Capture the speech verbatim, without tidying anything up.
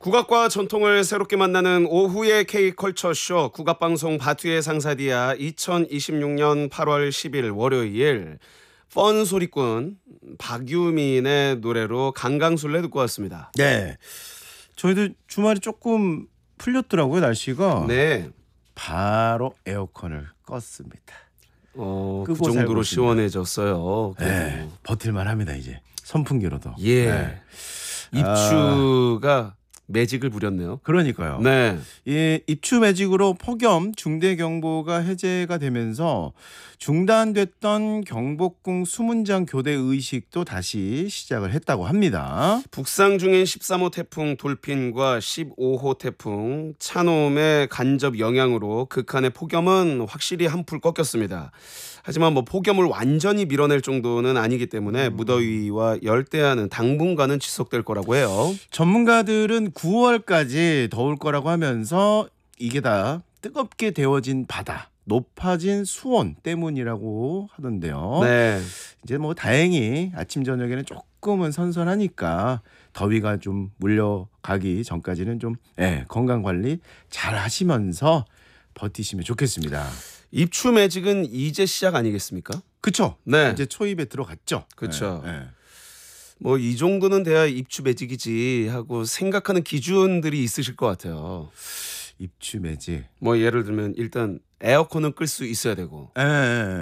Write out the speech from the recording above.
국악과 전통을 새롭게 만나는 오후의 K컬처쇼 국악방송 바투의 상사디아 이천이십육 년 팔월 십일 월요일 펀 소리꾼 박유민의 노래로 강강술래 듣고 왔습니다. 네, 저희도 주말에 조금 풀렸더라고요 날씨가. 네, 바로 에어컨을 껐습니다. 어, 그 끄고 정도로 살고 있습니다. 시원해졌어요. 그래도. 네, 버틸만합니다 이제 선풍기로도. 예, 네. 입추가 매직을 부렸네요. 그러니까요. 네, 이 입추 매직으로 폭염 중대 경보가 해제가 되면서 중단됐던 경복궁 수문장 교대 의식도 다시 시작을 했다고 합니다. 북상 중인 십삼 호 태풍 돌핀과 십오 호 태풍 차놈의 간접 영향으로 극한의 폭염은 확실히 한풀 꺾였습니다. 하지만 뭐 폭염을 완전히 밀어낼 정도는 아니기 때문에 음. 무더위와 열대야는 당분간은 지속될 거라고 해요. 전문가들은 구월까지 더울 거라고 하면서 이게 다 뜨겁게 데워진 바다, 높아진 수온 때문이라고 하던데요. 네. 이제 뭐 다행히 아침 저녁에는 조금은 선선하니까 더위가 좀 물려가기 전까지는 좀 예, 건강 관리 잘 하시면서 버티시면 좋겠습니다. 입추 매직은 이제 시작 아니겠습니까? 그렇죠. 네. 이제 초입에 들어갔죠. 그쵸. 예, 예. 뭐 이 정도는 돼야 입추 매직이지 하고 생각하는 기준들이 있으실 것 같아요. 입추 매직. 뭐 예를 들면 일단 에어컨은 끌 수 있어야 되고 예, 예,